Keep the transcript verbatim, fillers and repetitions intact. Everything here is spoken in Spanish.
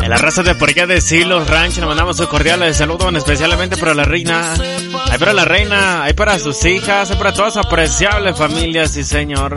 En la raza de por allá de Silos Ranch le mandamos un cordial saludo especialmente para la reina. Hay para la reina, hay para sus hijas, hay para toda su apreciable familia, sí señor.